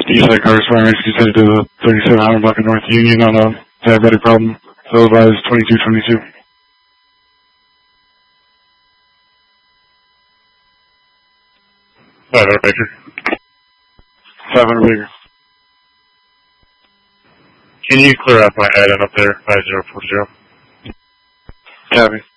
East Side Car Responding Rescue headed to the 3700 block of North Union on a diabetic problem. So advised 2222. 500 Baker. 500 Baker. Can you clear out my item up there, 5040? Copy.